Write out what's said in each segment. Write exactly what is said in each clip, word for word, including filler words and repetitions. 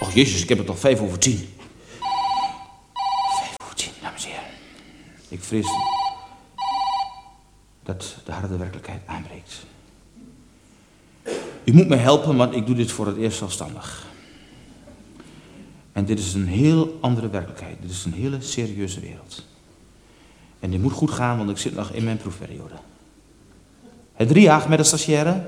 Och jezus, ik heb het toch vijf over tien. Vijf over tien, dames en heren. Ik vrees dat de harde werkelijkheid aanbreekt. U moet me helpen, want ik doe dit voor het eerst zelfstandig. En dit is een heel andere werkelijkheid. Dit is een hele serieuze wereld. En dit moet goed gaan, want ik zit nog in mijn proefperiode. Het drie jaar met de stagiaire.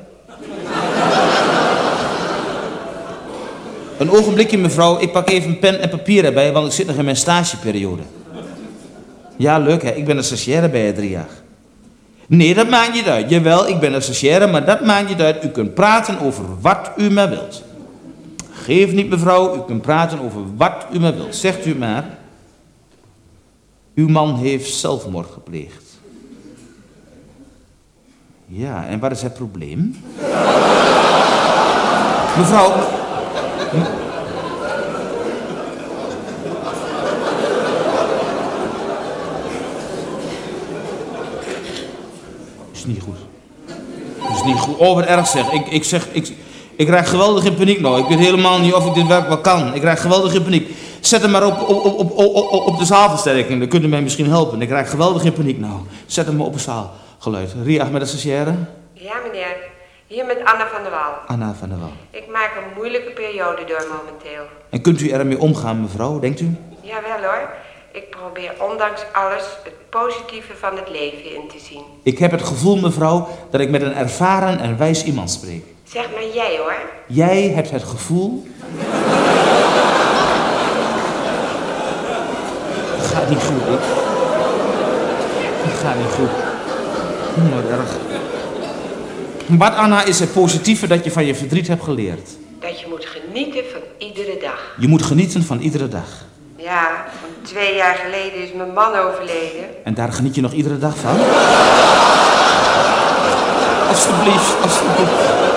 Een ogenblikje, mevrouw. Ik pak even pen en papier erbij, want ik zit nog in mijn stageperiode. Ja, leuk hè. Ik ben een stagiaire bij het drie jaar. Nee, dat maakt niet uit. Jawel, ik ben een stagiaire, maar dat maakt niet uit. U kunt praten over wat u maar wilt. Geef niet, mevrouw. U kunt praten over wat u maar wilt. Zegt u maar. Uw man heeft zelfmoord gepleegd. Ja, en wat is het probleem? Mevrouw... Is niet goed. Is niet goed. Oh, wat erg zeg. Ik, ik zeg... Ik, ik raak geweldig in paniek nou. Ik weet helemaal niet of ik dit werk wel kan. Ik raak geweldig in paniek. Zet hem maar op, op, op, op, op, op de zaalversterking. Dan kunt u mij misschien helpen. Ik raak geweldig in paniek nou. Zet hem maar op een zaalgeluid. Ria met de stagiaire. Ja, meneer. Hier met Anna van der Wal. Anna van der Wal. Ik maak een moeilijke periode door momenteel. En kunt u ermee omgaan, mevrouw, denkt u? Jawel hoor. Ik probeer ondanks alles het positieve van het leven in te zien. Ik heb het gevoel, mevrouw, dat ik met een ervaren en wijs iemand spreek. Zeg maar jij hoor. Jij hebt het gevoel... Het gaat niet goed, ik. Het gaat niet goed. Hm, wat erg. Wat, Anna, is het positieve dat je van je verdriet hebt geleerd? Dat je moet genieten van iedere dag. Je moet genieten van iedere dag. Ja, twee jaar geleden is mijn man overleden. En daar geniet je nog iedere dag van? Alsjeblieft, alsjeblieft.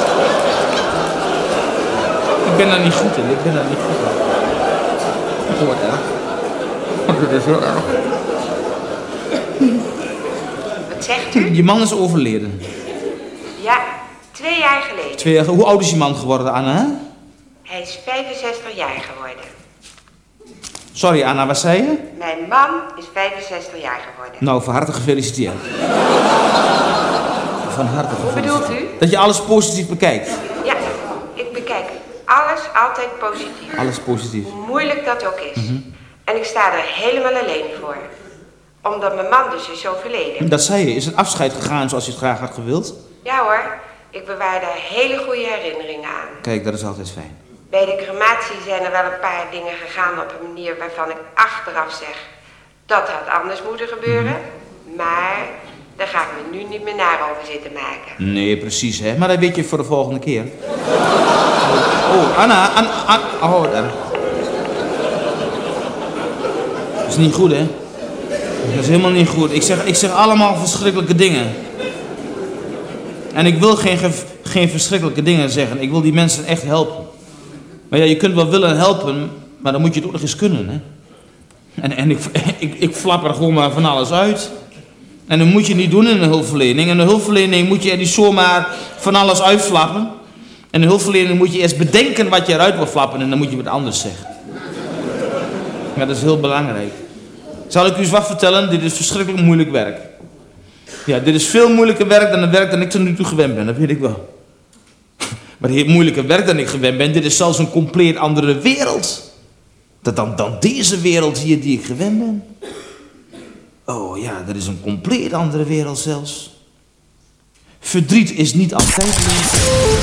Ik ben daar niet goed in, ik ben daar niet goed in. Oh, wat erg. Oh, dat is heel erg. Wat zegt u? Je man is overleden. Ja, twee jaar geleden. Twee jaar, hoe oud is je man geworden, Anna? Hij is vijfenzestig jaar geworden. Sorry, Anna, wat zei je? Mijn man is vijfenzestig jaar geworden. Nou, van harte gefeliciteerd. Van harte Hoe gefeliciteerd. bedoelt u? Dat je alles positief bekijkt. Ja, ik bekijk alles altijd positief. Alles positief. Hoe moeilijk dat ook is. Mm-hmm. En ik sta er helemaal alleen voor. Omdat mijn man dus is overleden. Dat zei je. Is het afscheid gegaan zoals je het graag had gewild? Ja hoor, ik bewaar daar hele goede herinneringen aan. Kijk, dat is altijd fijn. Bij de crematie zijn er wel een paar dingen gegaan op een manier waarvan ik achteraf zeg... dat had anders moeten gebeuren. Mm-hmm. Maar daar ga ik me nu niet meer naar over zitten maken. Nee, precies, hè. Maar dat weet je voor de volgende keer. Oh, Anna, Anna, Anna. Oh, daar. Dat is niet goed, hè. Dat is helemaal niet goed. Ik zeg, ik zeg allemaal verschrikkelijke dingen. En ik wil geen, geen verschrikkelijke dingen zeggen. Ik wil die mensen echt helpen. Maar ja, je kunt wel willen helpen, maar dan moet je het ook nog eens kunnen, hè. En, en ik, ik, ik flap er gewoon maar van alles uit. En dat moet je niet doen in een hulpverlening. In een hulpverlening moet je er niet zomaar van alles uitflappen. En in een hulpverlening moet je eerst bedenken wat je eruit wil flappen en dan moet je wat anders zeggen. Ja, dat is heel belangrijk. Zal ik u eens wat vertellen? Dit is verschrikkelijk moeilijk werk. Ja, dit is veel moeilijker werk dan het werk dat ik tot nu toe gewend ben, dat weet ik wel. Maar het moeilijker werk dan ik gewend ben, dit is zelfs een compleet andere wereld. Dat dan, dan deze wereld hier die ik gewend ben. Oh ja, dat is een compleet andere wereld zelfs. Verdriet is niet altijd leuk.